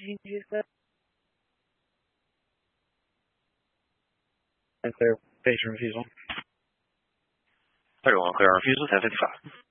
Clear patient refusal. Everyone clear on refusal, 1055.